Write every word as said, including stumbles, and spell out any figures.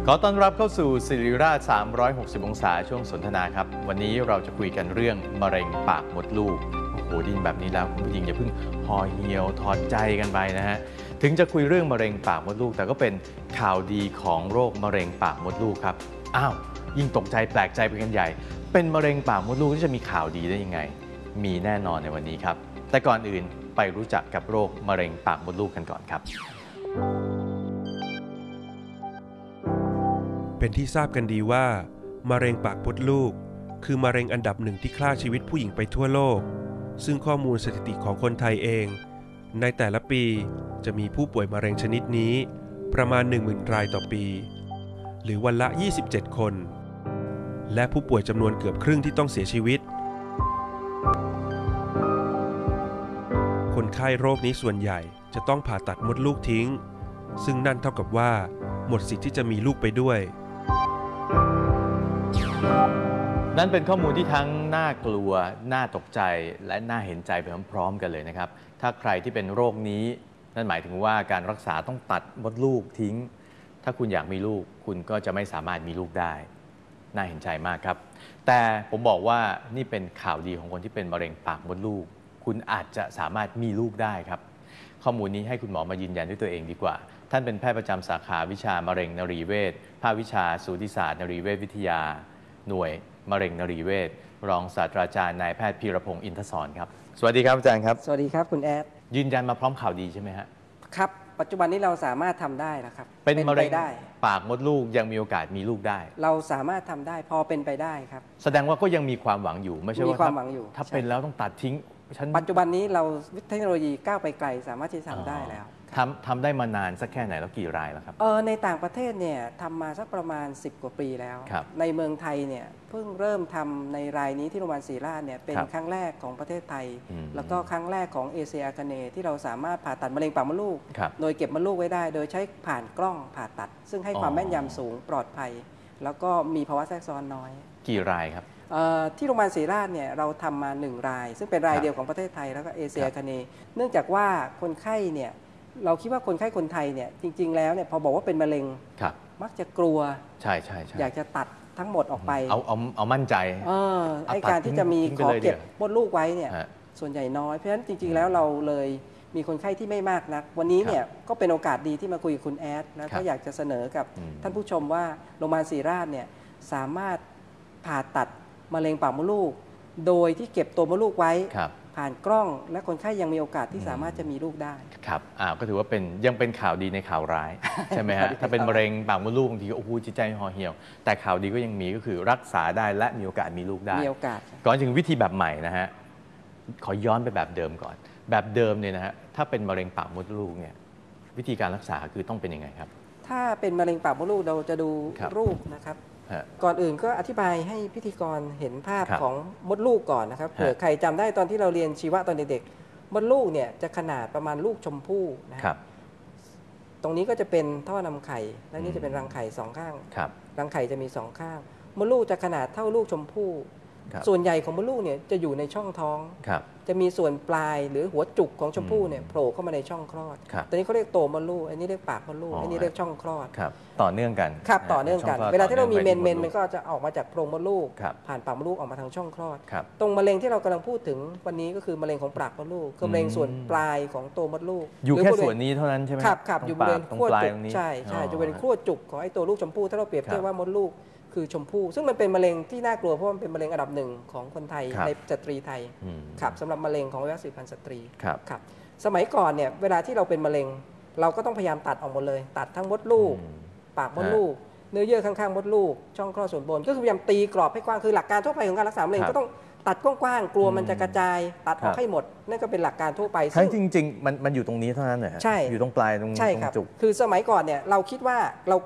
ขอต้อนรับเข้าสู่ศิริราชสามร้อยหกสิบองศาช่วงสนทนาครับวันนี้เราจะคุยกันเรื่องมะเร็งปากมดลูกโอ้โหดินแบบนี้แล้วคุณผู้หญิงอย่าเพิ่งห่อเหี่ยวถอดใจกันไปนะฮะถึงจะคุยเรื่องมะเร็งปากมดลูกแต่ก็เป็นข่าวดีของโรคมะเร็งปากมดลูกครับอ้าวยิ่งตกใจแปลกใจไปกันใหญ่เป็นมะเร็งปากมดลูกที่จะมีข่าวดีได้ยังไงมีแน่นอนในวันนี้ครับแต่ก่อนอื่นไปรู้จักกับโรคมะเร็งปากมดลูกกันก่อนครับเป็นที่ทราบกันดีว่ามะเร็งปากมดลูกคือมะเร็งอันดับหนึ่งที่ฆ่าชีวิตผู้หญิงไปทั่วโลกซึ่งข้อมูลสถิติของคนไทยเองในแต่ละปีจะมีผู้ป่วยมะเร็งชนิดนี้ประมาณ หนึ่งหมื่น รายต่อปีหรือวันละยี่สิบเจ็ดคนและผู้ป่วยจำนวนเกือบครึ่งที่ต้องเสียชีวิตคนไข้โรคนี้ส่วนใหญ่จะต้องผ่าตัดมดลูกทิ้งซึ่งนั่นเท่ากับว่าหมดสิทธิ์ที่จะมีลูกไปด้วยนั่นเป็นข้อมูลที่ทั้งน่ากลัวน่าตกใจและน่าเห็นใจไปพร้อมๆกันเลยนะครับถ้าใครที่เป็นโรคนี้นั่นหมายถึงว่าการรักษาต้องตัดมดลูกทิ้งถ้าคุณอยากมีลูกคุณก็จะไม่สามารถมีลูกได้น่าเห็นใจมากครับแต่ผมบอกว่านี่เป็นข่าวดีของคนที่เป็นมะเร็งปากมดลูกคุณอาจจะสามารถมีลูกได้ครับข้อมูลนี้ให้คุณหมอมายืนยันด้วยตัวเองดีกว่าท่านเป็นแพทย์ประจำสาขาวิชามะเร็งนรีเวชภาควิชาสูติศาสตร์นรีเวชวิทยาหน่วยมะเร็งนรีเวชรองศาสตราจารย์นายแพทย์พีรพงศ์อินทศรครับสวัสดีครับอาจารย์ครับสวัสดีครับคุณแอดยืนยันมาพร้อมข่าวดีใช่ไหมฮะครับปัจจุบันนี้เราสามารถทำได้แล้วครับเป็นมะเร็งปากมดลูกยังมีโอกาสมีลูกได้เราสามารถทำได้พอเป็นไปได้ครับแสดงว่าก็ยังมีความหวังอยู่ไม่ใช่ว่ามีความหวังอยู่ถ้าเป็นแล้วต้องตัดทิ้งปัจจุบันนี้เราเทคโนโลยีก้าวไปไกลสามารถที่จะทำได้แล้วทำทำได้มานานสักแค่ไหนแล้วกี่รายแล้วครับเออในต่างประเทศเนี่ยทำมาสักประมาณสิบกว่าปีแล้วในเมืองไทยเนี่ยเพิ่งเริ่มทำในรายนี้ที่โรงพยาบาลศรีราชเนี่ยเป็นครั้งแรกของประเทศไทยแล้วก็ครั้งแรกของเอเชียอาคเนย์ที่เราสามารถผ่าตัดมะเร็งปากมดลูกโดยเก็บมดลูกไว้ได้โดยใช้ผ่านกล้องผ่าตัดซึ่งให้ความแม่นยำสูงปลอดภัยแล้วก็มีภาวะแทรกซ้อนน้อยกี่รายครับที่โรงพยาบาลศรีราชเนี่ยเราทำมาหนึ่งรายซึ่งเป็นรายเดียวของประเทศไทยแล้วก็เอเชียอาคเนย์เนื่องจากว่าคนไข้เนี่ยเราคิดว่าคนไข้คนไทยเนี่ยจริงๆแล้วเนี่ยพอบอกว่าเป็นมะเร็งมักจะกลัวใช่ใช่อยากจะตัดทั้งหมดออกไปเอาเอาเอามั่นใจเออไอการที่จะมีขอเก็บมดลูกไว้เนี่ยส่วนใหญ่น้อยเพราะฉะนั้นจริงๆแล้วเราเลยมีคนไข้ที่ไม่มากนักวันนี้เนี่ยก็เป็นโอกาสดีที่มาคุยกับคุณแอดแล้วก็อยากจะเสนอกับท่านผู้ชมว่าโรงพยาบาลศรีราชเนี่ยสามารถผ่าตัดมะเร็งปากมดลูกโดยที่เก็บตัวมดลูกไว้ผ่านกล้องและคนไข้ยังมีโอกาสที่สามารถจะมีลูกได้ครับอ่าก็ถือว่าเป็นยังเป็นข่าวดีในข่าวร้าย ใช่ไหมฮะ ถ้าเป็นมะเร็งปากมดลูกบางทีโอ้โหจิตใจห่อเหี่ยวแต่ข่าวดีก็ยังมีก็คือรักษาได้และมีโอกาสมีลูกได้มีโอกาสก่อนถึงวิธีแบบใหม่นะฮะขอย้อนไปแบบเดิมก่อนแบบเดิมเนี่ยนะฮะถ้าเป็นมะเร็งปากมดลูกเนี่ยวิธีการรักษาคือต้องเป็นยังไงครับถ้าเป็นมะเร็งปากมดลูกเราจะดูรูปนะครับก่อนอื่นก็อธิบายให้พิธีกรเห็นภาพของมดลูกก่อนนะครับเผื่อใครจำได้ตอนที่เราเรียนชีวะตอนเด็กๆมดลูกเนี่ยจะขนาดประมาณลูกชมพู่นะครับตรงนี้ก็จะเป็นท่อนำไข่และนี่จะเป็นรังไข่สองข้างรังไข่จะมีสองข้างมดลูกจะขนาดเท่าลูกชมพู่ส่วนใหญ่ของมดลูกเนี่ยจะอยู่ในช่องท้องจะมีส่วนปลายหรือหัวจุกของชมพู่เนี่ยโผล่เข้ามาในช่องคลอดตอนนี้เขาเรียกโตมดลูกอันนี้เรียกปากมดลูกอันนี้เรียกช่องคลอดต่อเนื่องกันครับต่อเนื่องกันเวลาที่เรามีเมนเมนมันก็จะออกมาจากโพรงมดลูกผ่านปากมดลูกออกมาทางช่องคลอดตรงมะเร็งที่เรากำลังพูดถึงวันนี้ก็คือมะเร็งของปากมดลูกคือมะเร็งส่วนปลายของโตมดลูกอยู่แค่ส่วนนี้เท่านั้นใช่ไหมครับครับอยู่บริเวณขั้วจุกใช่ใช่อยู่บริเวณขั้วจุกของไอ้ตัวลูกชมพู่ถ้าเราเปรียบเทียบว่ามดลูกคือชมพู่ซึ่งมันเป็นมะเร็งที่น่ากลัวเพราะมันเป็นมะเร็งอันดับหนึ่งของคนไทยในสตรีไทยครับสำหรับมะเร็งของอวัยวะสืบพันธุ์สตรีครับสมัยก่อนเนี่ยเวลาที่เราเป็นมะเร็งเราก็ต้องพยายามตัดออกหมดเลยตัดทั้งมดลูกปากมดลูกเนื้อเยื่อข้างๆมดลูกช่องคลอดส่วนบนก็คือพยายามตีกรอบให้กว้างคือหลักการทั่วไปของการรักษามะเร็งก็ต้องตัดกว้างๆกลัวมันจะกระจายตัดออกให้หมดนั่นก็เป็นหลักการทั่วไปซึ่งจริงๆมันมันอยู่ตรงนี้เท่านั้นเหรอใช่อยู่ตรงปลายตรงจุกคือสมัยก่อนเนี่ยเราคิดว่าเรา